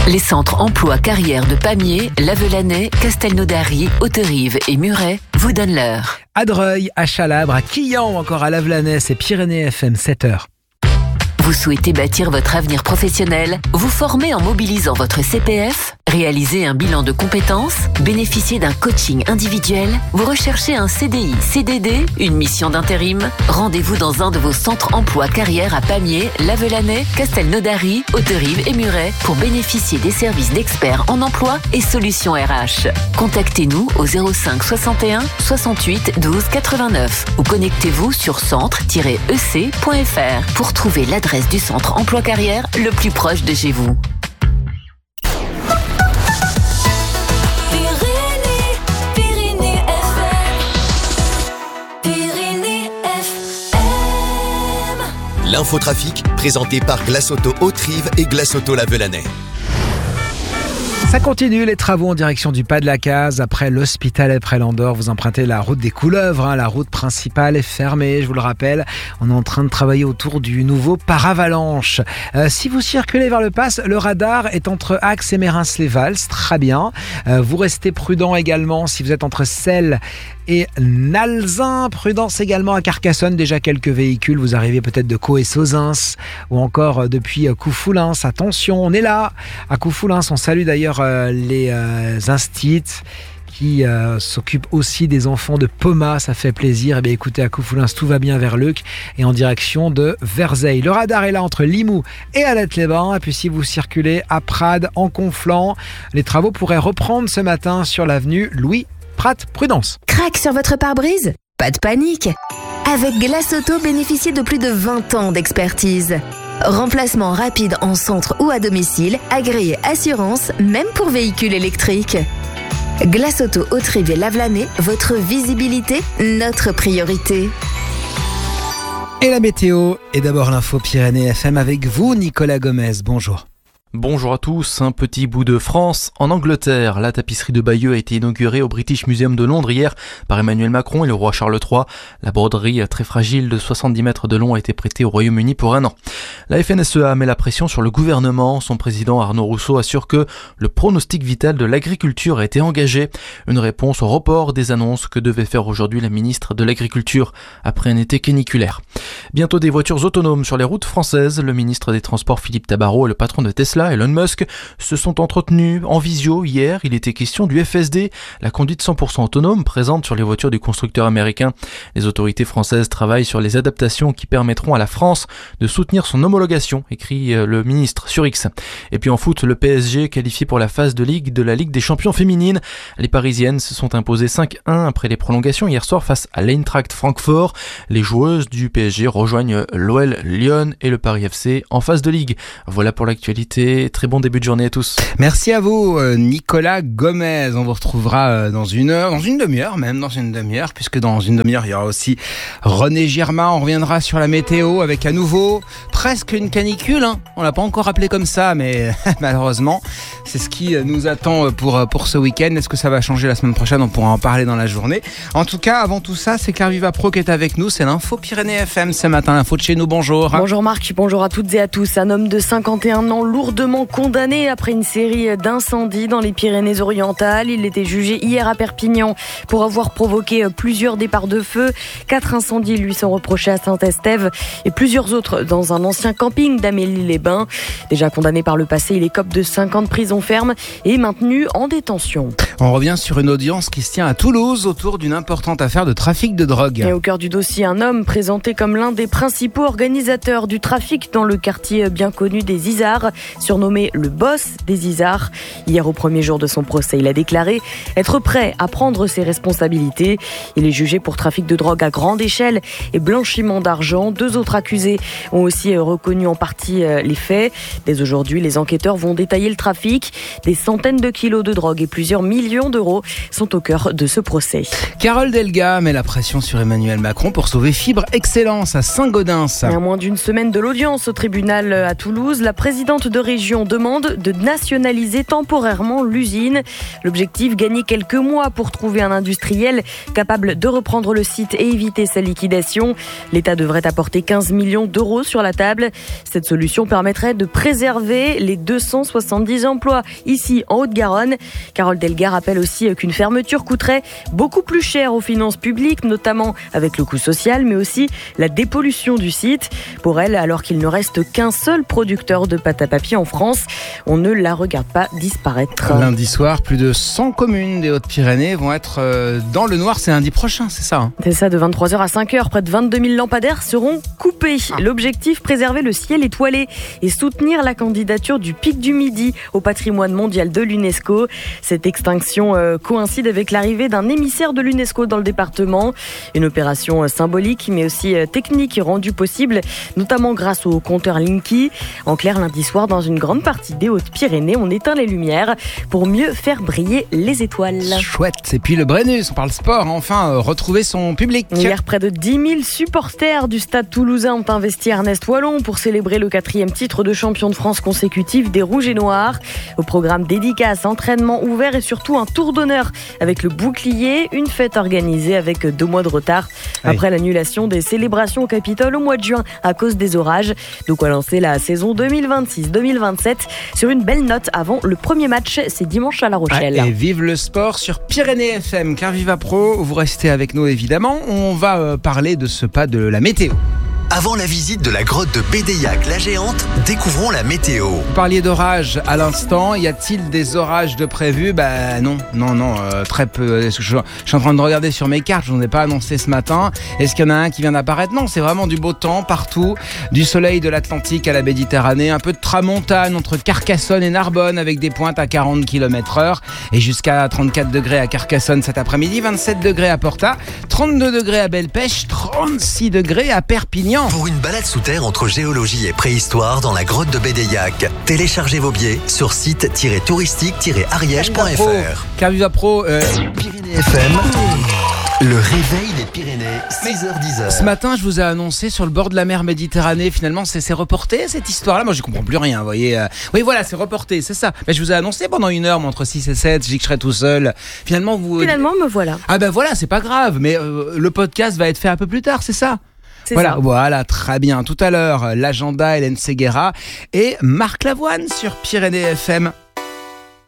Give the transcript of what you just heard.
Les centres emploi carrière de Pamiers, Lavelanet, Castelnaudary, Hauterive et Muret vous donnent l'heure. À Dreuil, à Chalabre, à Quillan ou encore à Lavelanet, c'est Pyrénées FM 7h. Vous souhaitez bâtir votre avenir professionnel, vous former en mobilisant votre CPF, réaliser un bilan de compétences, bénéficier d'un coaching individuel, vous recherchez un CDI, CDD, une mission d'intérim? Rendez-vous dans un de vos centres emploi carrière à Pamiers, Lavelanet, Castelnaudary, Hauterive et Muret pour bénéficier des services d'experts en emploi et solutions RH. Contactez-nous au 05 61 68 12 89 ou connectez-vous sur centre-ec.fr pour trouver l'adresse du centre emploi carrière le plus proche de chez vous. L'infotrafic présenté par Glace Auto Hauterive et Glace Auto Lavelanet. Ça continue, les travaux en direction du Pas de la Case. Après l'Hospitalet près Landor, vous empruntez la route des Couleuvres. La route principale est fermée, je vous le rappelle. On est en train de travailler autour du nouveau paravalanche. Si vous circulez vers le Pass, le radar est entre Axe et Mérins-les-Vals. Très bien. Vous restez prudent également si vous êtes entre Celles et Nalzin. Prudence également à Carcassonne. Déjà quelques véhicules. Vous arrivez peut-être de Caux et Sauzins ou encore depuis Coufoulins. Attention, on est là. À Coufoulins, on salue d'ailleurs les instits qui s'occupent aussi des enfants de Poma, ça fait plaisir. Et bien écoutez, à Coufoulins, tout va bien vers Leuc et en direction de Verzeil. Le radar est là entre Limoux et Alette-les-Bains. Et puis si vous circulez à Prades, en Conflans, les travaux pourraient reprendre ce matin sur l'avenue Louis Prat. Prudence. Crac sur votre pare-brise? Pas de panique. Avec Glace Auto, bénéficiez de plus de 20 ans d'expertise. Remplacement rapide en centre ou à domicile, agréé assurance, même pour véhicules électriques. Glace Auto Hauterive et Lavelanet, votre visibilité, notre priorité. Et la météo, et d'abord l'info Pyrénées FM avec vous, Nicolas Gomez. Bonjour. Bonjour à tous, un petit bout de France. En Angleterre, la tapisserie de Bayeux a été inaugurée au British Museum de Londres hier par Emmanuel Macron et le roi Charles III. La broderie très fragile de 70 mètres de long a été prêtée au Royaume-Uni pour 1 an. La FNSEA met la pression sur le gouvernement. Son président Arnaud Rousseau assure que le pronostic vital de l'agriculture a été engagé. Une réponse au report des annonces que devait faire aujourd'hui la ministre de l'Agriculture après un été caniculaire. Bientôt des voitures autonomes sur les routes françaises. Le ministre des Transports Philippe Tabarot et le patron de Tesla, Elon Musk, se sont entretenus en visio hier. Il était question du FSD, la conduite 100% autonome présente sur les voitures du constructeur américain. Les autorités françaises travaillent sur les adaptations qui permettront à la France de soutenir son homologation, écrit le ministre sur X. Et puis en foot, le PSG qualifié pour la phase de Ligue de la Ligue des champions féminines. Les Parisiennes se sont imposées 5-1 après les prolongations hier soir face à l'Eintracht Francfort. Les joueuses du PSG rejoignent l'OL Lyon et le Paris FC en phase de Ligue. Voilà pour l'actualité. Très bon début de journée à tous. Merci à vous, Nicolas Gomez. On vous retrouvera dans une heure, dans une demi-heure, puisque dans une demi-heure, il y aura aussi René Girma. On reviendra sur la météo avec à nouveau presque une canicule. On l'a pas encore appelé comme ça, mais malheureusement, c'est ce qui nous attend pour ce week-end. Est-ce que ça va changer la semaine prochaine? On pourra en parler dans la journée. En tout cas, avant tout ça, c'est Claire Vivapro qui est avec nous. C'est l'info Pyrénées FM ce matin. L'info de chez nous. Bonjour. Bonjour Marc, bonjour à toutes et à tous. Un homme de 51 ans lourdement condamné après une série d'incendies dans les Pyrénées-Orientales. Il était jugé hier à Perpignan pour avoir provoqué plusieurs départs de feu. 4 incendies lui sont reprochés à Saint-Estève et plusieurs autres dans un ancien camping d'Amélie-les-Bains. Déjà condamné par le passé, il écope de 5 ans de prison ferme et maintenu en détention. On revient sur une audience qui se tient à Toulouse autour d'une importante affaire de trafic de drogue. Et au cœur du dossier, un homme présenté comme l'un des principaux organisateurs du trafic dans le quartier bien connu des Isards, surnommé le boss des Isards. Hier, au premier jour de son procès, il a déclaré être prêt à prendre ses responsabilités. Il est jugé pour trafic de drogue à grande échelle et blanchiment d'argent. 2 autres accusés ont aussi reconnu en partie les faits. Dès aujourd'hui, les enquêteurs vont détailler le trafic. Des centaines de kilos de drogue et plusieurs millions d'euros sont au cœur de ce procès. Carole Delga met la pression sur Emmanuel Macron pour sauver Fibre Excellence à Saint-Gaudens. À moins d'une semaine de l'audience au tribunal à Toulouse, la présidente de région région demande de nationaliser temporairement l'usine. L'objectif, gagner quelques mois pour trouver un industriel capable de reprendre le site et éviter sa liquidation. L'État devrait apporter 15 millions d'euros sur la table. Cette solution permettrait de préserver les 270 emplois ici en Haute-Garonne. Carole Delga rappelle aussi qu'une fermeture coûterait beaucoup plus cher aux finances publiques, notamment avec le coût social, mais aussi la dépollution du site. Pour elle, alors qu'il ne reste qu'un seul producteur de pâte à papier en France, on ne la regarde pas disparaître. Lundi soir, plus de 100 communes des Hautes-Pyrénées vont être dans le noir. C'est lundi prochain, c'est ça hein? C'est ça, de 23h à 5h, près de 22 000 lampadaires seront coupés. L'objectif, préserver le ciel étoilé et soutenir la candidature du Pic du Midi au patrimoine mondial de l'UNESCO. Cette extinction coïncide avec l'arrivée d'un émissaire de l'UNESCO dans le département. Une opération symbolique mais aussi technique rendue possible, notamment grâce au compteur Linky. En clair, lundi soir, dans une grande partie des Hautes-Pyrénées, on éteint les lumières pour mieux faire briller les étoiles. Chouette. Et puis le Brennus, on parle sport, enfin retrouver son public. Hier, près de 10 000 supporters du stade toulousain ont investi Ernest Wallon pour célébrer le 4e titre de champion de France consécutif des Rouges et Noirs. Au programme dédicace, entraînement ouvert et surtout un tour d'honneur avec le bouclier, une fête organisée avec 2 mois de retard après l'annulation des célébrations au Capitole au mois de juin à cause des orages. Donc on va lancer la saison 2026-2027 sur une belle note avant le premier match, c'est dimanche à La Rochelle. Et vive le sport sur Pyrénées FM, car Viva Pro, vous restez avec nous évidemment. On va parler de ce pas de la météo. Avant la visite de la grotte de Bédéiac, la géante, découvrons la météo. Vous parliez d'orages à l'instant, y a-t-il des orages de prévus ? Non, très peu. Je suis en train de regarder sur mes cartes, je n'en ai pas annoncé ce matin. Est-ce qu'il y en a un qui vient d'apparaître ? Non, c'est vraiment du beau temps partout, du soleil de l'Atlantique à la Méditerranée, un peu de tramontane entre Carcassonne et Narbonne avec des pointes à 40 km/h et jusqu'à 34 degrés à Carcassonne cet après-midi, 27 degrés à Porta, 32 degrés à Belle-Pêche, 36 degrés à Perpignan. Pour une balade sous terre entre géologie et préhistoire dans la grotte de Bédéiac, téléchargez vos billets sur site-touristique-ariège.fr. Car Viva Pro, Pyrénées FM, le réveil des Pyrénées, 6h-10h. Ce matin, je vous ai annoncé sur le bord de la mer Méditerranée. Finalement, c'est reporté cette histoire-là. Moi, je comprends plus rien, vous voyez. Oui, voilà, c'est reporté, c'est ça. Mais je vous ai annoncé pendant 1 heure, entre 6 et 7, je dis que je serais tout seul. Finalement, me voilà. Ah ben voilà, c'est pas grave. Mais le podcast va être fait un peu plus tard, c'est ça ? Voilà, très bien. Tout à l'heure, l'agenda, Hélène Séguéra et Marc Lavoine sur Pyrénées FM.